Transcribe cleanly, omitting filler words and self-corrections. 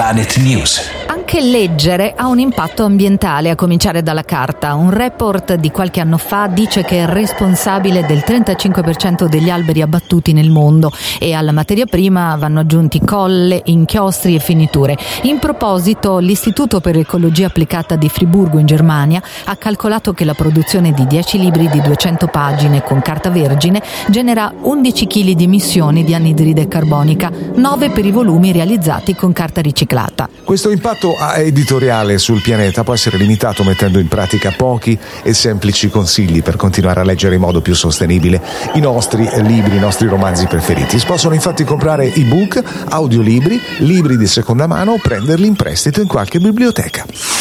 Planet News. Anche leggere ha un impatto ambientale, a cominciare dalla carta. Un report di qualche anno fa dice che è responsabile del 35% degli alberi abbattuti nel mondo e alla materia prima vanno aggiunti colle, inchiostri e finiture. In proposito, l'Istituto per Ecologia Applicata di Friburgo in Germania ha calcolato che la produzione di 10 libri di 200 pagine con carta vergine genera 11 kg di emissioni di anidride carbonica, 9 per i volumi realizzati con carta riciclata. Questo impatto editoriale sul pianeta può essere limitato mettendo in pratica pochi e semplici consigli per continuare a leggere in modo più sostenibile i nostri libri, i nostri romanzi preferiti. Si possono infatti comprare ebook, audiolibri, libri di seconda mano o prenderli in prestito in qualche biblioteca.